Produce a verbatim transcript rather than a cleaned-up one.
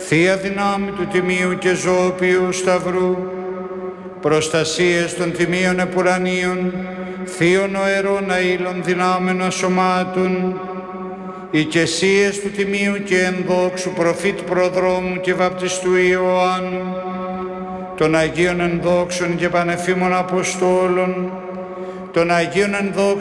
Θεία δυνάμει του Τιμίου και Ζωοποιού Σταυρού, προστασίες των Τιμίων Επουρανίων, Θείων Οερών Αήλων δυνάμεων σωμάτων, οικεσίες του Τιμίου και ενδόξου προφήτ προδρόμου και βαπτιστού Ιωάννου, των Αγίων ενδόξων και πανεφήμων Αποστόλων, των Αγίων ενδόξων